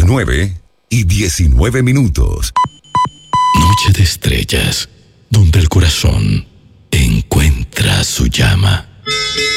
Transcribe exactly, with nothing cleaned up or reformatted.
nueve y diecinueve minutos. Noche de estrellas, donde el corazón encuentra su llama.